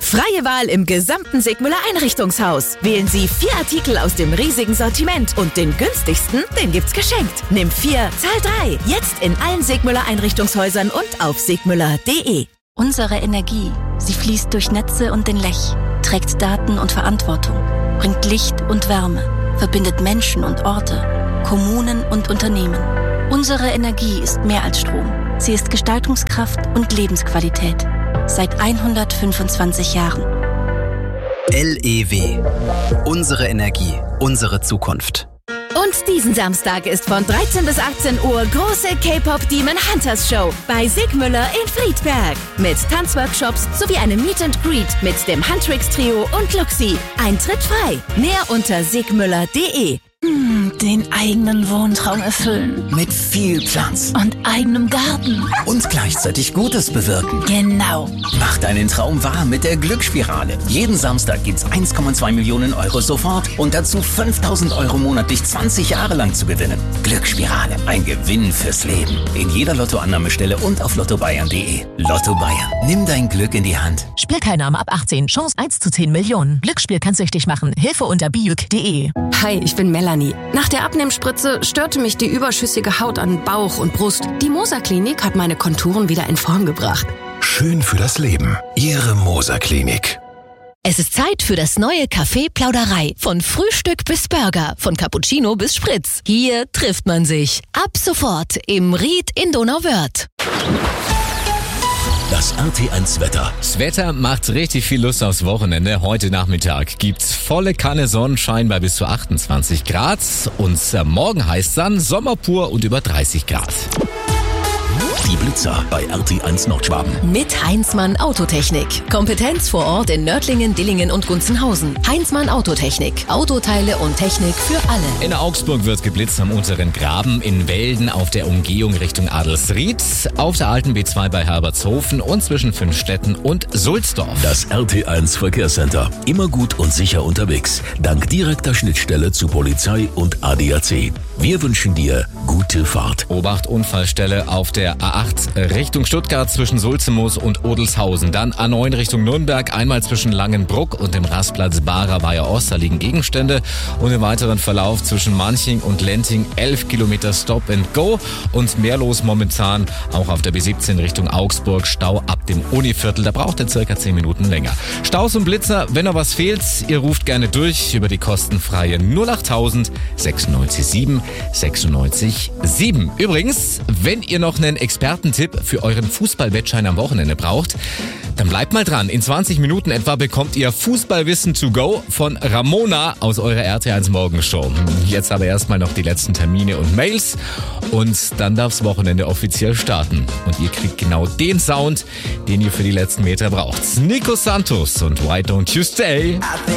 Freie Wahl im gesamten Sigmüller Einrichtungshaus. Wählen Sie 4 Artikel aus dem riesigen Sortiment und den günstigsten, den gibt's geschenkt. Nimm 4, zahl 3. Jetzt in allen Sigmüller Einrichtungshäusern und auf sigmüller.de. Unsere Energie, sie fließt durch Netze und den Lech, trägt Daten und Verantwortung, bringt Licht und Wärme, verbindet Menschen und Orte, Kommunen und Unternehmen. Unsere Energie ist mehr als Strom. Sie ist Gestaltungskraft und Lebensqualität. Seit 125 Jahren. LEW. Unsere Energie, unsere Zukunft. Und diesen Samstag ist von 13 bis 18 Uhr große K-Pop Demon Hunters Show bei Sigmüller in Friedberg. Mit Tanzworkshops sowie einem Meet and Greet mit dem Huntrix Trio und Luxi. Eintritt frei. Mehr unter sigmüller.de. Den eigenen Wohntraum erfüllen. Mit viel Platz. Und eigenem Garten. Und gleichzeitig Gutes bewirken. Genau. Mach deinen Traum wahr mit der Glücksspirale. Jeden Samstag gibt's 1,2 Millionen Euro sofort und dazu 5.000 Euro monatlich 20 Jahre lang zu gewinnen. Glücksspirale, ein Gewinn fürs Leben. In jeder Lottoannahmestelle und auf lottobayern.de. Lotto Bayern, nimm dein Glück in die Hand. Spielteilnahme ab 18, Chance 1 zu 10 Millionen. Glücksspiel kann süchtig machen. Hilfe unter biuk.de. Hi, ich bin Melanie. Nach der Abnehmspritze störte mich die überschüssige Haut an Bauch und Brust. Die Moser Klinik hat meine Konturen wieder in Form gebracht. Schön für das Leben. Ihre Moser Klinik. Es ist Zeit für das neue Café Plauderei. Von Frühstück bis Burger, von Cappuccino bis Spritz. Hier trifft man sich. Ab sofort im Ried in Donauwörth. Das RT1-Wetter. Das Wetter macht richtig viel Lust aufs Wochenende. Heute Nachmittag gibt's volle Kanne Sonnenschein bei bis zu 28 Grad. Und morgen heißt dann Sommer pur und über 30 Grad. Die Blitzer bei RT1 Nordschwaben. Mit Heinzmann Autotechnik. Kompetenz vor Ort in Nördlingen, Dillingen und Gunzenhausen. Heinzmann Autotechnik. Autoteile und Technik für alle. In Augsburg wird geblitzt am unteren Graben, in Welden auf der Umgehung Richtung Adelsried, auf der alten B2 bei Herbertshofen und zwischen Fünfstetten und Sulzdorf. Das RT1 Verkehrscenter. Immer gut und sicher unterwegs. Dank direkter Schnittstelle zu Polizei und ADAC. Wir wünschen dir gute Fahrt. Obacht Unfallstelle auf der A8 Richtung Stuttgart zwischen Sulzemoos und Odelshausen. Dann A9 Richtung Nürnberg, einmal zwischen Langenbruck und dem Rastplatz Barer Ost. Da liegen Gegenstände. Und im weiteren Verlauf zwischen Manching und Lenting 11 Kilometer Stop and Go. Und mehr los momentan auch auf der B17 Richtung Augsburg. Stau ab dem Univiertel. Da braucht ihr circa 10 Minuten länger. Staus und Blitzer, wenn noch was fehlt, ihr ruft gerne durch über die kostenfreie 08000 96 7 96 7. Übrigens, wenn ihr noch einen Expertentipp für euren Fußballwettschein am Wochenende braucht, dann bleibt mal dran. In 20 Minuten etwa bekommt ihr Fußballwissen to go von Ramona aus eurer RT1 Morgenshow. Jetzt aber erstmal noch die letzten Termine und Mails und dann darf's Wochenende offiziell starten. Und ihr kriegt genau den Sound, den ihr für die letzten Meter braucht. Nico Santos und Why Don't You Stay?